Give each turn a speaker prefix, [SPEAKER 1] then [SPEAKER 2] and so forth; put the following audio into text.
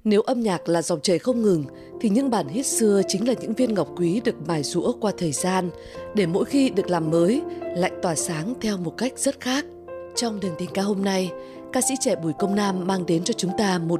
[SPEAKER 1] Nếu âm nhạc là dòng chảy không ngừng, thì những bản hit xưa chính là những viên ngọc quý được mài giũa qua thời gian, để mỗi khi được làm mới, lại tỏa sáng theo một cách rất khác. Trong đường tình ca hôm nay, ca sĩ trẻ Bùi Công Nam mang đến cho chúng ta một